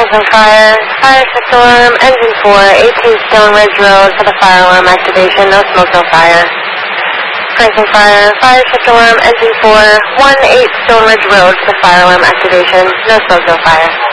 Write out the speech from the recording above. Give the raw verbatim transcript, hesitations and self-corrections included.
Franklin Fire, fire shift alarm, engine four, eighteen Stone Ridge Road for the fire alarm activation, no smoke, no fire. Franklin Fire, fire shift alarm, engine four, one eight Stone Ridge Road for the fire alarm activation, no smoke, no fire.